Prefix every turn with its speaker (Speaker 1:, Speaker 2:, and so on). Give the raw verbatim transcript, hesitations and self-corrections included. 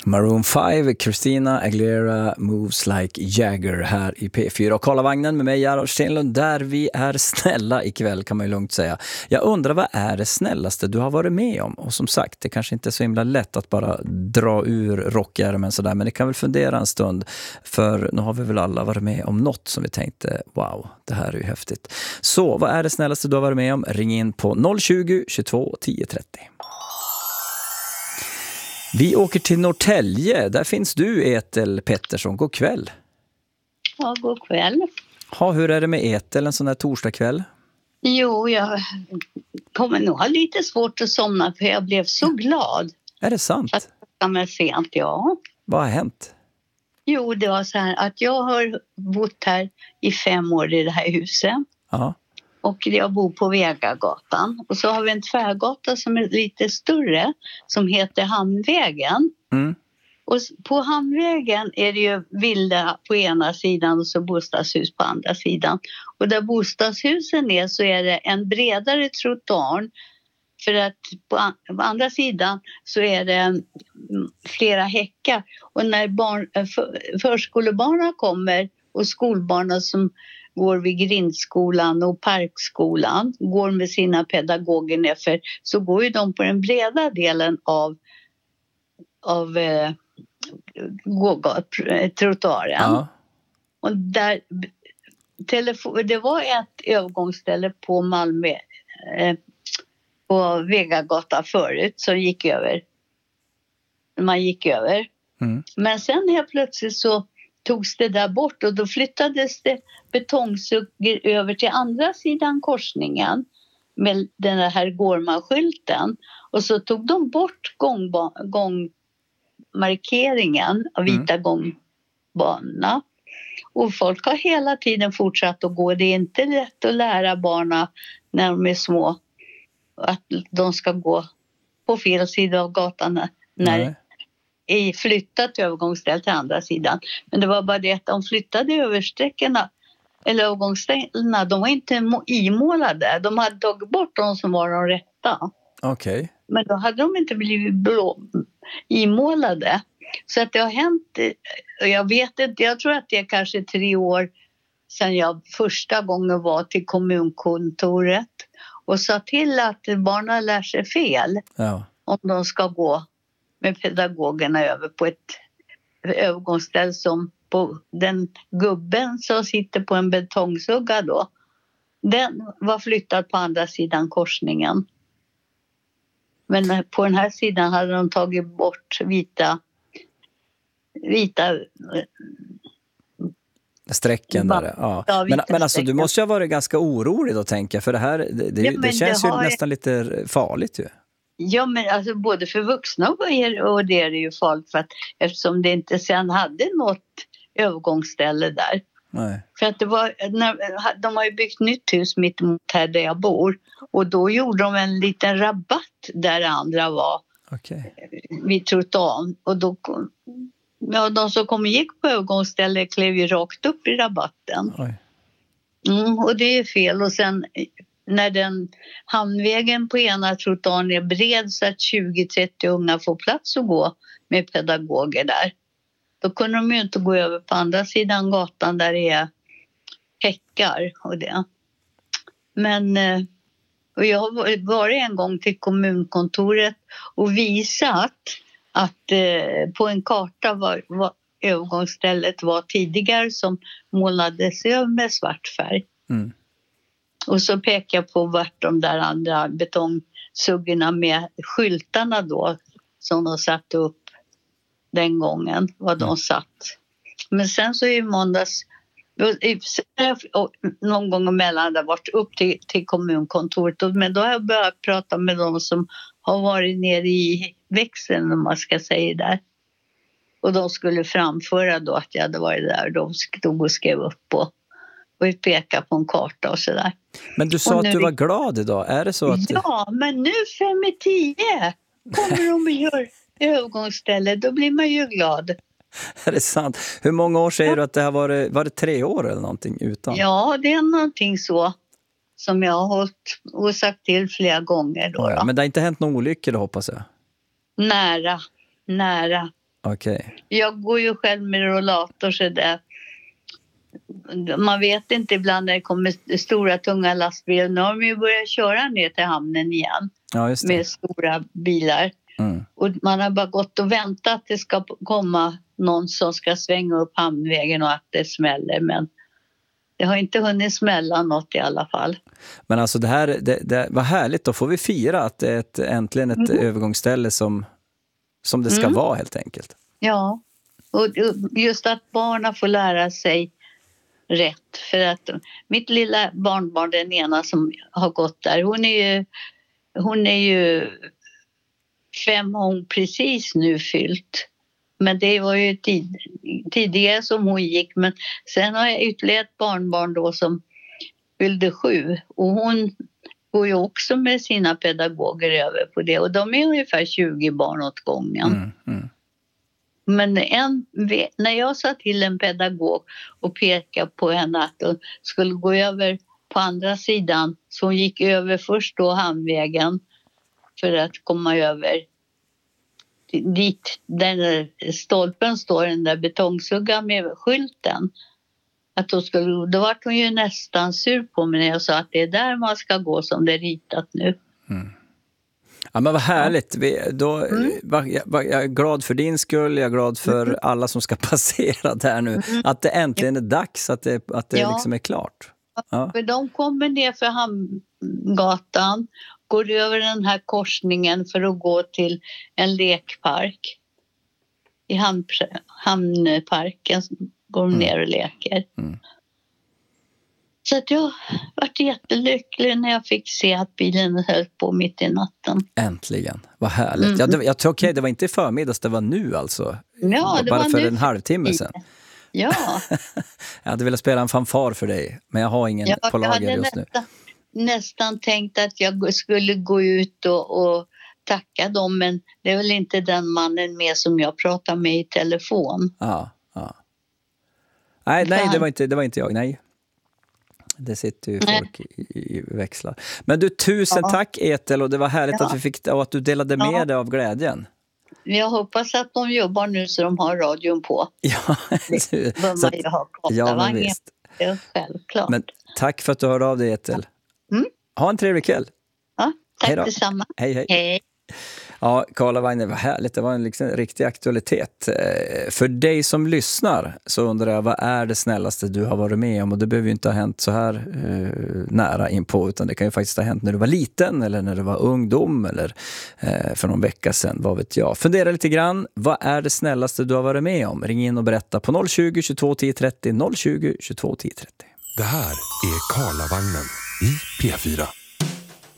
Speaker 1: Maroon five, Christina Aguilera, Moves Like Jagger här i P fyra. Och kolla vagnen med mig, Gerhard Stenlund, där vi är snälla ikväll kan man ju lugnt säga. Jag undrar, vad är det snällaste du har varit med om? Och som sagt, det kanske inte är så himla lätt att bara dra ur rockärmen sådär, men det kan väl fundera en stund. För nu har vi väl alla varit med om något som vi tänkte, wow, det här är ju häftigt. Så, vad är det snällaste du har varit med om? Ring in på noll tjugo, tjugotvå, tio trettio. Vi åker till Norrtälje. Där finns du, Ethel Pettersson. God kväll.
Speaker 2: Ja, god kväll.
Speaker 1: Ha, hur är det med Ethel en sån här torsdagkväll?
Speaker 2: Jo, jag kommer nog ha lite svårt att somna för jag blev så glad.
Speaker 1: Är det sant?
Speaker 2: Att jag kom sent, ja.
Speaker 1: Vad har hänt?
Speaker 2: Jo, det var så här att jag har bott här i fem år i det här huset.
Speaker 1: Ja.
Speaker 2: Och jag bor på Vegagatan. Och så har vi en tvärgata som är lite större. Som heter Hamnvägen.
Speaker 1: Mm.
Speaker 2: Och på Hamnvägen är det ju villa på ena sidan och så bostadshus på andra sidan. Och där bostadshusen är så är det en bredare trottoar. För att på andra sidan så är det flera häckar. Och när barn, för, förskolebarnen kommer och skolbarnen som går vid grindskolan och parkskolan, går med sina pedagoger nerför, så går ju de på den breda delen av, av eh, trottoaren.
Speaker 1: Ja.
Speaker 2: Och där, telefon, det var ett övergångsställe på Malmö, eh, på Vegagata förut som gick över. Man gick över. Mm. Men sen helt plötsligt så togs det där bort och då flyttades det betongsuggor över till andra sidan korsningen med den här Gårman-skylten. Och så tog de bort gångba- gångmarkeringen av vita mm. gångbanorna. Och folk har hela tiden fortsatt att gå. Det är inte lätt att lära barnen när de är små att de ska gå på fel sida av gatan när Nej. I flyttat övergångsställ till andra sidan. Men det var bara det att de flyttade översträckorna eller övergångsställena, de var inte imålade. De hade tagit bort de som var de rätta.
Speaker 1: Okej. Okay.
Speaker 2: Men då hade de inte blivit blå, imålade. Så att det har hänt, jag vet inte, jag tror att det är kanske tre år sedan jag första gången var till kommunkontoret och sa till att barnen lär sig fel
Speaker 1: ja.
Speaker 2: Om de ska gå med pedagogerna över på ett övergångsställ som på den gubben som sitter på en betongsugga då. Den var flyttad på andra sidan korsningen. Men på den här sidan hade de tagit bort vita vita
Speaker 1: strecken där. Ja. Ja, men, men alltså du måste ju ha varit ganska orolig då, tänker jag, för det här det, det, ja, det känns det ju har... nästan lite farligt ju.
Speaker 2: Ja, men alltså både för vuxna och, er, och det är det ju farligt för att eftersom det inte sen hade något övergångsställe där.
Speaker 1: Nej.
Speaker 2: För att det var, när, de har ju byggt nytt hus mitt emot här där jag bor och då gjorde de en liten rabatt där det andra var.
Speaker 1: Okej.
Speaker 2: Vid trottoaren och då ja, de som kom och gick på övergångsstället klev ju rakt upp i rabatten.
Speaker 1: Oj.
Speaker 2: Mm, och det är fel och sen när den hamnvägen på ena trottoaren är bred så att tjugo trettio unga får plats att gå med pedagoger där. Då kunde de ju inte gå över på andra sidan gatan där det är häckar och det. Men och jag har varit en gång till kommunkontoret och visat att eh, på en karta var, var övergångsstället var tidigare som målades över med svart färg.
Speaker 1: Mm.
Speaker 2: Och så pekar jag på vart de där andra betongsuggorna med skyltarna då som de satte upp den gången, vad de satt. Men sen så i måndags, någon gång emellan där varit upp till, till kommunkontoret. Men då har jag börjat prata med de som har varit nere i växeln, om man ska säga där. Och de skulle framföra då att jag hade varit där. De stod och skrev upp och, och peka på en karta och sådär.
Speaker 1: Men du sa
Speaker 2: och
Speaker 1: att du var glad idag. Är det så att...
Speaker 2: Ja, men nu fem i tio kommer de och gör övergångsställe. Då blir man ju glad.
Speaker 1: Är det sant? Hur många år säger ja. du att det har varit? Var det tre år eller någonting utan?
Speaker 2: Ja, det är någonting så som jag har hållit och sagt till flera gånger. Då,
Speaker 1: ja,
Speaker 2: då.
Speaker 1: Men det har inte hänt någon olycka, hoppas jag?
Speaker 2: Nära, nära.
Speaker 1: Okej. Okay.
Speaker 2: Jag går ju själv med rollator så där. Man vet inte ibland när det kommer stora tunga lastbilar. Nu har de ju börjat köra ner till hamnen igen.
Speaker 1: Ja, just det.
Speaker 2: Med stora bilar.
Speaker 1: Mm.
Speaker 2: Och man har bara gått och väntat att det ska komma någon som ska svänga upp hamnvägen och att det smäller. Men det har inte hunnit smälla något i alla fall.
Speaker 1: Men alltså det här, det, det var härligt. Då får vi fira att det är ett, äntligen ett mm. övergångsställe som, som det ska mm. vara helt enkelt.
Speaker 2: Ja, och just att barnen får lära sig rätt. För att mitt lilla barnbarn, den ena som har gått där, hon är ju, hon är ju fem hon precis nu fyllt. Men det var ju tid, tidigare som hon gick. Men sen har jag ytterligare ett barnbarn då som fyllde sju. Och hon går ju också med sina pedagoger över på det. Och de är ungefär tjugo barn åt gången.
Speaker 1: Mm, mm.
Speaker 2: Men en, när jag sa till en pedagog och pekade på henne att hon skulle gå över på andra sidan. Så hon gick över först då hamnvägen för att komma över dit där stolpen står, den där betongsuggan med skylten. Att då, skulle, då var hon ju nästan sur på mig när jag sa att det är där man ska gå som det är ritat nu.
Speaker 1: Mm. Ja, men vad härligt. Vi, då, mm. var, jag, var, jag är glad för din skull, jag är glad för mm. alla som ska passera där nu. Mm. Att det äntligen är dags, att det, att det ja. liksom är klart. Ja.
Speaker 2: För de kommer ner för Hamngatan, går över den här korsningen för att gå till en lekpark. I hamn, hamnparken går de mm. ner och leker. Mm. Så att jag var jättelycklig när jag fick se att bilen höll på mitt i natten.
Speaker 1: Äntligen, vad härligt. Mm. Ja, det, jag tror okej, okay, det var inte i förmiddags, det var nu alltså.
Speaker 2: Ja, det
Speaker 1: bara
Speaker 2: var
Speaker 1: för
Speaker 2: nu.
Speaker 1: En halvtimme sedan.
Speaker 2: Ja.
Speaker 1: Jag hade velat spela en fanfar för dig, men jag har ingen ja, på lager just nu.
Speaker 2: Nästan, nästan tänkt att jag skulle gå ut och, och tacka dem, men det är väl inte den mannen med som jag pratar med i telefon.
Speaker 1: Ja, ja. Nej, nej det, var inte, det var inte jag, nej. Det sitter ju folk i, i växlar. Men du, tusen ja. tack Ethel, och det var härligt ja. att vi fick, och att du delade med ja. dig av glädjen.
Speaker 2: Jag hoppas att de jobbar nu så de har radion på.
Speaker 1: Ja,
Speaker 2: det bör man ju ha
Speaker 1: ja, men visst.
Speaker 2: Det är självklart.
Speaker 1: Men tack för att du hörde av dig, Ethel. Mm. Ha en trevlig kväll.
Speaker 2: Ja, tack detsamma.
Speaker 1: Hej, hej.
Speaker 2: Hej.
Speaker 1: Ja, Karlavagnen var härligt. Det var en liksom riktig aktualitet. För dig som lyssnar så undrar jag, vad är det snällaste du har varit med om? Och det behöver ju inte ha hänt så här eh, nära inpå, utan det kan ju faktiskt ha hänt när du var liten eller när du var ungdom eller eh, för någon vecka sedan, vad vet jag. Fundera lite grann, vad är det snällaste du har varit med om? Ring in och berätta på noll tjugo, tjugotvå, tio trettio, noll tjugo, tjugotvå, tio trettio.
Speaker 3: Det här är Karlavagnen i P fyra.